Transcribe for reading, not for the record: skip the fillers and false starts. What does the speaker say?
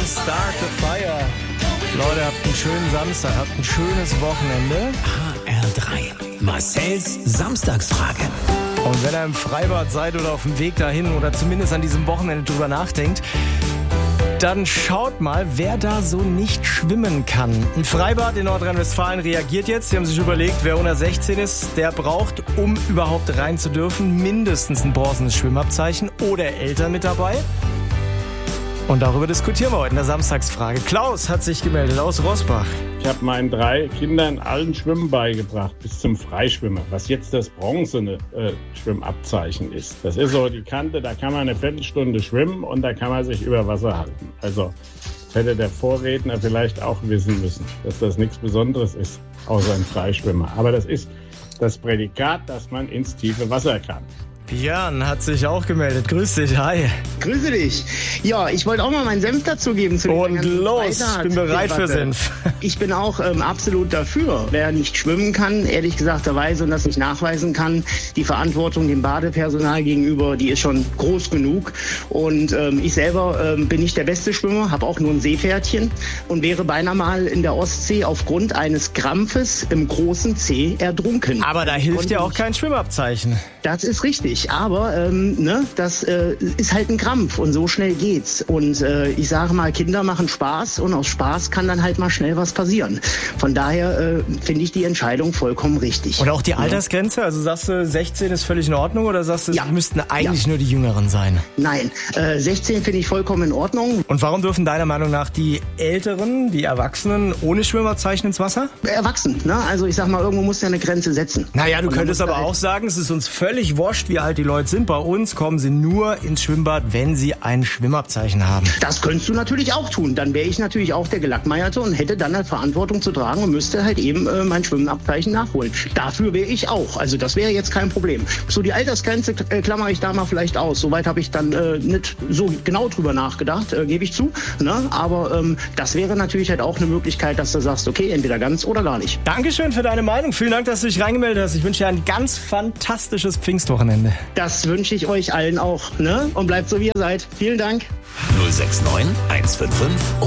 Start the Fire. Leute, habt einen schönen Samstag, habt ein schönes Wochenende. HR3, Marcells Samstagsfrage. Und wenn ihr im Freibad seid oder auf dem Weg dahin oder zumindest an diesem Wochenende drüber nachdenkt, dann schaut mal, wer da so nicht schwimmen kann. Ein Freibad in Nordrhein-Westfalen reagiert jetzt. Sie haben sich überlegt, wer unter 16 ist, der braucht, um überhaupt rein zu dürfen, mindestens ein bronzenes Schwimmabzeichen oder Eltern mit dabei. Und darüber diskutieren wir heute in der Samstagsfrage. Klaus hat sich gemeldet aus Roßbach. Ich habe meinen 3 Kindern allen Schwimmen beigebracht, bis zum Freischwimmer. Was jetzt das bronzene Schwimmabzeichen ist. Das ist so die Kante, da kann man eine Viertelstunde schwimmen und da kann man sich über Wasser halten. Also das hätte der Vorredner vielleicht auch wissen müssen, dass das nichts Besonderes ist, außer ein Freischwimmer. Aber das ist das Prädikat, dass man ins tiefe Wasser kann. Björn hat sich auch gemeldet. Grüß dich, hi. Grüße dich. Ja, ich wollte auch mal meinen Senf dazugeben. Und los, ich bin bereit für Senf. Ich bin auch absolut dafür. Wer nicht schwimmen kann, ehrlich gesagterweise, und das nicht nachweisen kann, die Verantwortung dem Badepersonal gegenüber, die ist schon groß genug. Und ich selber bin nicht der beste Schwimmer, habe auch nur ein Seepferdchen und wäre beinahe mal in der Ostsee aufgrund eines Krampfes im großen Zeh ertrunken. Aber da hilft ja auch kein Schwimmabzeichen. Das ist richtig. Aber das ist halt ein Krampf und so schnell geht's. Und ich sage mal, Kinder machen Spaß und aus Spaß kann dann halt mal schnell was passieren. Von daher finde ich die Entscheidung vollkommen richtig. Und auch die Altersgrenze? Also sagst du, 16 ist völlig in Ordnung oder sagst du, es müssten eigentlich nur die Jüngeren sein? Nein, 16 finde ich vollkommen in Ordnung. Und warum dürfen deiner Meinung nach die Älteren, die Erwachsenen ohne Schwimmabzeichen ins Wasser? Erwachsen, ne? Also ich sag mal, irgendwo muss ja eine Grenze setzen. Naja, du könntest aber auch sagen, es ist uns völlig wurscht, wie alt die Leute sind. Bei uns kommen sie nur ins Schwimmbad, wenn sie ein Schwimmabzeichen haben. Das könntest du natürlich auch tun. Dann wäre ich natürlich auch der Gelackmeierte und hätte dann eine Verantwortung zu tragen und müsste halt eben mein Schwimmabzeichen nachholen. Dafür wäre ich auch. Also das wäre jetzt kein Problem. So die Altersgrenze klammere ich da mal vielleicht aus. Soweit habe ich dann nicht so genau drüber nachgedacht, gebe ich zu. Ne? Aber das wäre natürlich halt auch eine Möglichkeit, dass du sagst, okay, entweder ganz oder gar nicht. Dankeschön für deine Meinung. Vielen Dank, dass du dich reingemeldet hast. Ich wünsche dir ein ganz fantastisches Pfingstwochenende. Das wünsche ich euch allen auch, ne? Und bleibt so, wie ihr seid. Vielen Dank. 069 155